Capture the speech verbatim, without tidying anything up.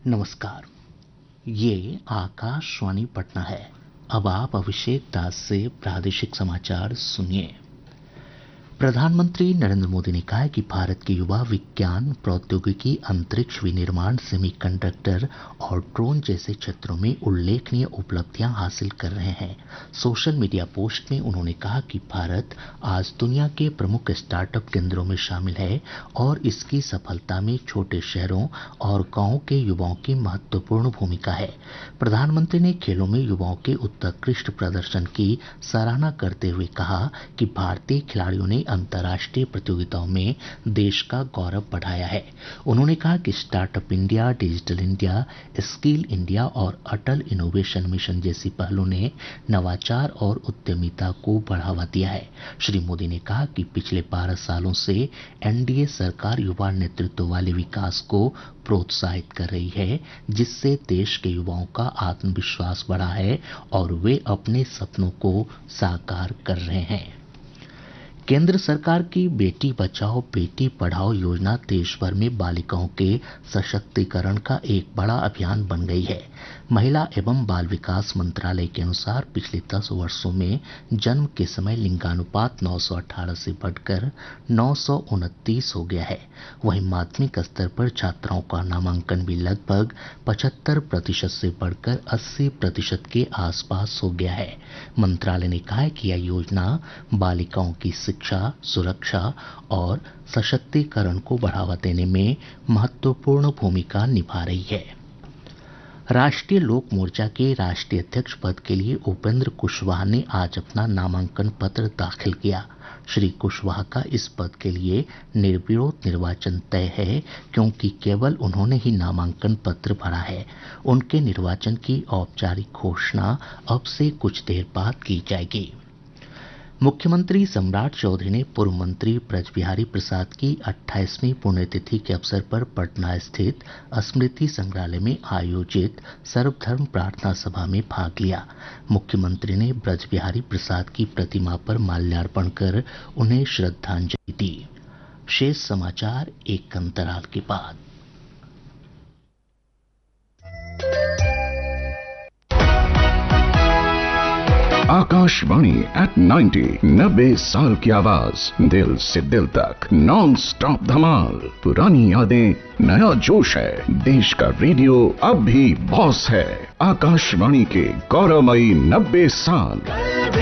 नमस्कार। ये आकाशवाणी पटना है। अब आप अभिषेक दास से प्रादेशिक समाचार सुनिए। प्रधानमंत्री नरेंद्र मोदी ने कहा है कि भारत के युवा विज्ञान, प्रौद्योगिकी, अंतरिक्ष विनिर्माण, सेमीकंडक्टर और ड्रोन जैसे क्षेत्रों में उल्लेखनीय उपलब्धियां हासिल कर रहे हैं। सोशल मीडिया पोस्ट में उन्होंने कहा कि भारत आज दुनिया के प्रमुख स्टार्टअप केंद्रों में शामिल है और इसकी सफलता में छोटे शहरों और गांवों के युवाओं की महत्वपूर्ण भूमिका है। प्रधानमंत्री ने खेलों में युवाओं के उत्कृष्ट प्रदर्शन की सराहना करते हुए कहा कि भारतीय खिलाड़ियों ने अंतर्राष्ट्रीय प्रतियोगिताओं में देश का गौरव बढ़ाया है। उन्होंने कहा कि startup India, digital India, skill India और अटल इनोवेशन मिशन जैसी पहलों ने नवाचार और उद्यमिता को बढ़ावा दिया है। श्री मोदी ने कहा कि पिछले बारह सालों से एनडीए सरकार युवा नेतृत्व वाले विकास को प्रोत्साहित कर रही है, जिससे देश के युवाओं का आत्मविश्वास बढ़ा है और वे अपने सपनों को साकार कर रहे हैं। केंद्र सरकार की बेटी बचाओ बेटी पढ़ाओ योजना देश भर में बालिकाओं के सशक्तिकरण का एक बड़ा अभियान बन गई है। महिला एवं बाल विकास मंत्रालय के अनुसार पिछले दस वर्षों में जन्म के समय लिंगानुपात नौ सौ अठारह से बढ़कर नौ सौ उनतीस हो गया है। वहीं माध्यमिक स्तर पर छात्राओं का नामांकन भी लगभग पचहत्तर प्रतिशत से बढ़कर अस्सी प्रतिशत के आसपास हो गया है। मंत्रालय ने कहा है कि यह योजना बालिकाओं की शिक्षा, सुरक्षा और सशक्तिकरण को बढ़ावा देने में महत्वपूर्ण भूमिका निभा रही है। राष्ट्रीय लोक मोर्चा के राष्ट्रीय अध्यक्ष पद के लिए उपेंद्र कुशवाहा ने आज अपना नामांकन पत्र दाखिल किया। श्री कुशवाहा का इस पद के लिए निर्विरोध निर्वाचन तय है, क्योंकि केवल उन्होंने ही नामांकन पत्र भरा है। उनके निर्वाचन की औपचारिक घोषणा अब से कुछ देर बाद की जाएगी। मुख्यमंत्री सम्राट चौधरी ने पूर्व मंत्री ब्रज बिहारी प्रसाद की अट्ठाईसवीं पुण्यतिथि के अवसर पर पटना स्थित स्मृति संग्रहालय में आयोजित सर्वधर्म प्रार्थना सभा में भाग लिया। मुख्यमंत्री ने ब्रज बिहारी प्रसाद की प्रतिमा पर माल्यार्पण कर उन्हें श्रद्धांजलि दी। शेष समाचार एक अंतराल के बाद। आकाशवाणी एट नाइन्टी, नब्बे साल की आवाज, दिल से दिल तक, नॉन स्टॉप धमाल। पुरानी यादें, नया जोश है। देश का रेडियो अब भी बॉस है। आकाशवाणी के गौरवमयी नब्बे साल।